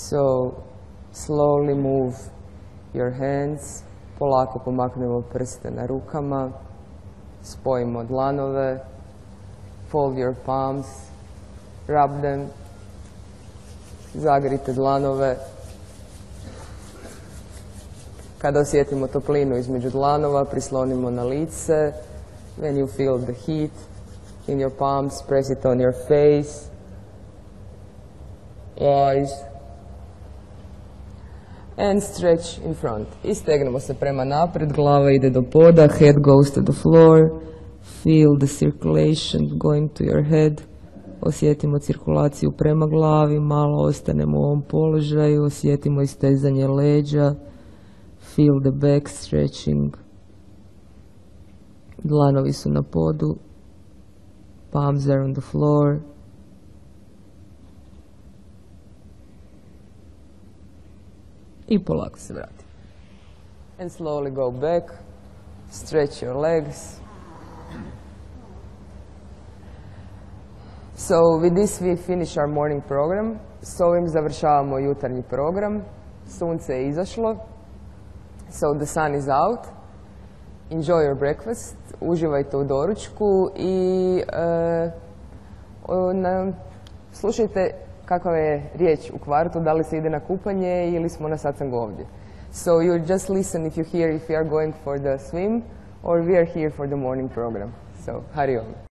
So slowly move your hands. Polako pomaknemo prste na rukama. Spojimo dlanove. Fold your palms. Rub them. Zagrite dlanove. Kada osjetimo toplinu između dlanova, prislonimo na lice. When you feel the heat in your palms, press it on your face, eyes, and stretch in front. I stegnemo se prema naprijed, glava ide do poda, head goes to the floor. Feel the circulation going to your head. Osjetimo cirkulaciju prema glavi, malo ostanemo u ovom položaju, osjetimo istezanje leđa. Feel the back stretching. Dlanovi su na podu. Palms are on the floor. I polako se vrati. And slowly go back. Stretch your legs. So with this we finish our morning program. S ovim završavamo jutarnji program. Sunce je izašlo. So the sun is out. Enjoy your breakfast. Uživajte u doručku i slušajte kakva je riječ u kvartu, da li se ide na kupanje ili smo na satsangu ovdje. So you just listen if you hear if you are going for the swim or we are here for the morning program. So, Hari Om.